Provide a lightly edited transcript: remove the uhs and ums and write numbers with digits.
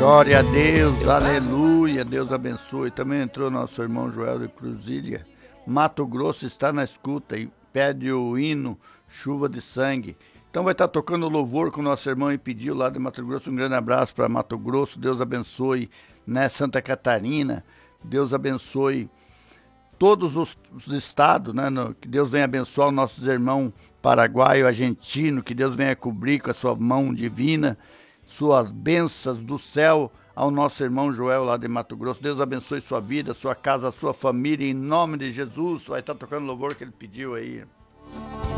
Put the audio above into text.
Glória a Deus, aleluia, Deus abençoe. Também entrou nosso irmão Joel de Cruzília. Mato Grosso está na escuta e pede o hino Chuva de Sangue. Então vai estar tocando louvor com o nosso irmão e pediu lá de Mato Grosso. Um grande abraço para Mato Grosso, Deus abençoe, né? Santa Catarina, Deus abençoe todos os estados, né? Que Deus venha abençoar os nossos irmãos paraguaio, argentino, que Deus venha cobrir com a sua mão divina, suas bênçãos do céu ao nosso irmão Joel lá de Mato Grosso. Deus abençoe sua vida, sua casa, sua família, em nome de Jesus. Vai estar tocando louvor que ele pediu aí.